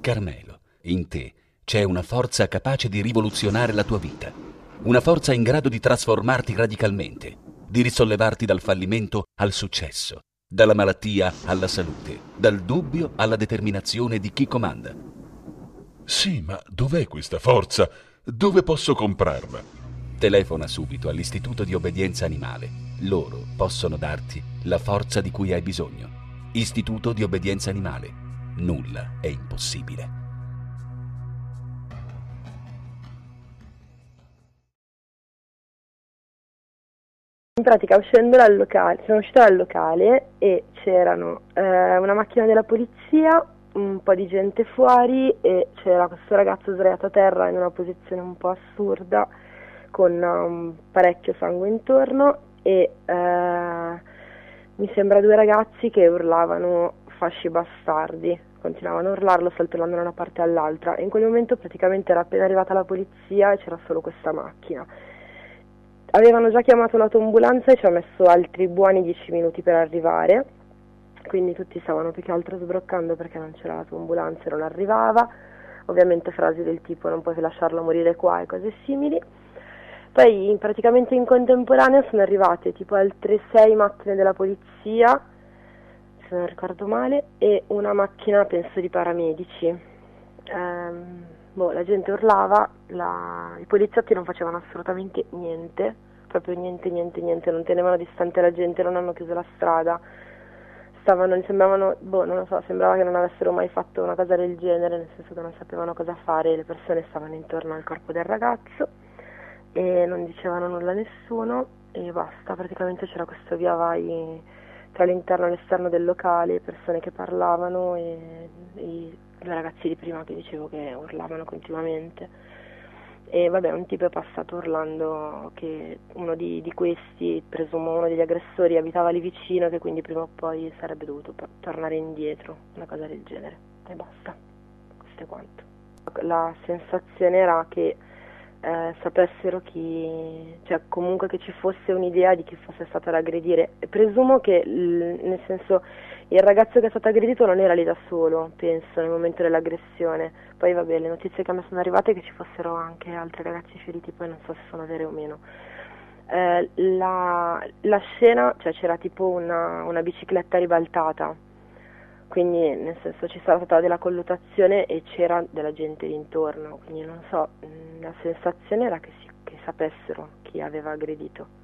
Carmelo, in te c'è una forza capace di rivoluzionare la tua vita. Una forza in grado di trasformarti radicalmente, di risollevarti dal fallimento al successo, dalla malattia alla salute, dal dubbio alla determinazione di chi comanda. Sì, ma dov'è questa forza? Dove posso comprarla? Telefona subito all'Istituto di Obbedienza Animale. Loro possono darti la forza di cui hai bisogno. Istituto di Obbedienza Animale. Nulla è impossibile. In pratica uscendo dal locale, sono uscita dal locale e c'erano una macchina della polizia, un po' di gente fuori e c'era questo ragazzo sdraiato a terra in una posizione un po' assurda con parecchio sangue intorno e mi sembra due ragazzi che urlavano fasci bastardi, continuavano a urlarlo saltellando da una parte all'altra e in quel momento praticamente era appena arrivata la polizia e c'era solo questa macchina. Avevano già chiamato l'autoambulanza e ci ha messo altri buoni 10 minuti per arrivare, quindi tutti stavano più che altro sbroccando perché non c'era l'autoambulanza e non arrivava, ovviamente frasi del tipo non puoi lasciarlo morire qua e cose simili. Poi praticamente in contemporanea sono arrivate tipo altre 6 macchine della polizia, se non ricordo male, e una macchina penso di paramedici. La gente urlava, i poliziotti non facevano assolutamente niente, proprio niente, non tenevano distante la gente, non hanno chiuso la strada, sembravano, non lo so, sembrava che non avessero mai fatto una cosa del genere, nel senso che non sapevano cosa fare, le persone stavano intorno al corpo del ragazzo e non dicevano nulla a nessuno e basta, praticamente c'era questo via vai tra l'interno e l'esterno del locale, persone che parlavano e i due ragazzi di prima che dicevo che urlavano continuamente e vabbè un tipo è passato urlando che uno di questi, presumo uno degli aggressori, abitava lì vicino e che quindi prima o poi sarebbe dovuto tornare indietro, una cosa del genere e basta, questo è quanto. La sensazione era che sapessero cioè comunque che ci fosse un'idea di chi fosse stato ad aggredire. Presumo che, nel senso, il ragazzo che è stato aggredito non era lì da solo, penso, nel momento dell'aggressione. Poi vabbè, le notizie che a me sono arrivate è che ci fossero anche altri ragazzi feriti, poi non so se sono vere o meno. La scena, cioè c'era tipo una bicicletta ribaltata, quindi nel senso ci sarà stata della colluttazione e c'era della gente intorno, quindi non so, la sensazione era che sapessero chi aveva aggredito.